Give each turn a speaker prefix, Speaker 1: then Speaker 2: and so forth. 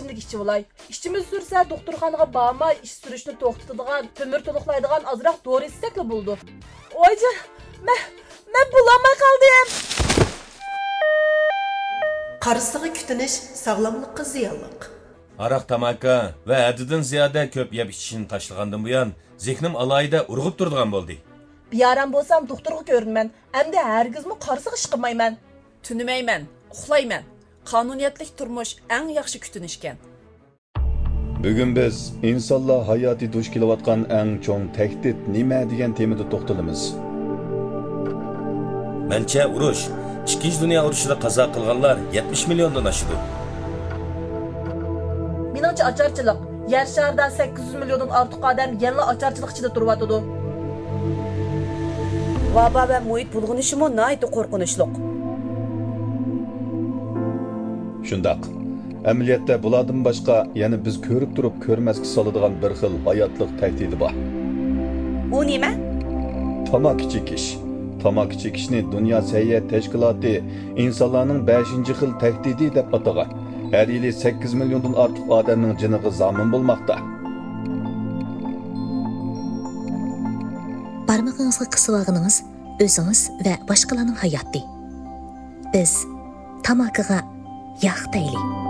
Speaker 1: ichimlik ichib olay. İçimiz sürse doktorxonaga bormay, ish surishni to'xtatadigan, ko'mir to'liqlaydigan azroq dori istakli bo'ldi. Oyji, men bulamay qoldim.
Speaker 2: Qarısığı kütünüş sağlamlıqqa ziyonliq.
Speaker 3: Araq tamaka va haddidan ziyoda ko'p yeb ichishni tashlagandan buyon zehnim alayida urg'ib turadigan bo'ldi.
Speaker 1: Biyaram bo'lsam doktorga ko'rinman. Endi hargizmi qarisiq ish qilmayman.
Speaker 4: Tünümayman, uxlayman. Qonuniyatlik turmush eng yaxshi kutinishgan.
Speaker 5: Bugun biz insonlar hayoti duch kelayotgan eng cho'ng tahdid nima degan temada to'xtalamiz.
Speaker 3: Mencha urush, Ikkinchi dunyo urushida qazo qilganlar 70 milliondan oshdi.
Speaker 1: Meningcha ocharchilik. Yer sharida 800 milliondan ortiq odam yana ocharchilik ichida turyotdi.
Speaker 4: Vabo va muhit bulg'unishimi nihoyat qo'rqinchli.
Speaker 5: Shundaq. Amaliyotda bulardan boshqa yana biz ko'rib turib ko'rmasga soladigan bir xil hayotlik tahdidi bor.
Speaker 4: U nima?
Speaker 5: Tamaki chekish. Tamaki chekishni Dunyo Səhiyyə Təşkilatı insonlarning 5-xil tahdidi deb atagan. Her yili 8 milyondan ortiq odamning jiniga zomin bo'lmoqda.
Speaker 6: Barmog'ingizga qisib olganingiz o'zingiz va boshqalarning hayoti. Biz tamakiga yo'q deylik.